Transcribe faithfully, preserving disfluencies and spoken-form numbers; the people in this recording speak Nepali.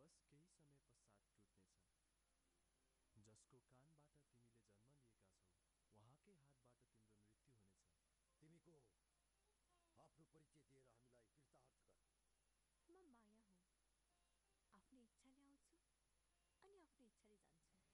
बस केही समय पश्चात टुट्नेछ। जसको कानबाट तिमीले जन्म लिएका छौ उहाँकै हातबाट तिम्रो मृत्यु हुनेछ। तिमी को हो? आफ्नो परिचय दिएर हामीलाई कृतार्थ गर। म माया हुँ। आफ्नो इच्छाले आउँछु अनि आफ्नो इच्छाले जान्छु।